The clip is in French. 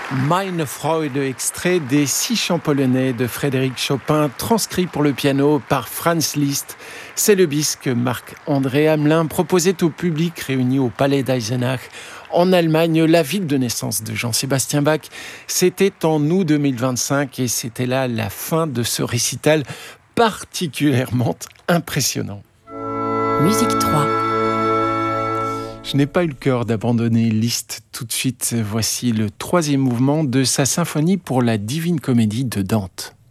Meine Freude, extrait des 6 chants polonais de Frédéric Chopin, transcrit pour le piano par Franz Liszt. C'est le bis que Marc-André Hamelin proposait au public réuni au Palais d'Eisenach. En Allemagne, la ville de naissance de Jean-Sébastien Bach, c'était en août 2025 et c'était là la fin de ce récital particulièrement impressionnant. Musique 3. Je n'ai pas eu le cœur d'abandonner Liszt tout de suite. Voici le 3e mouvement de sa symphonie pour la Divine Comédie de Dante.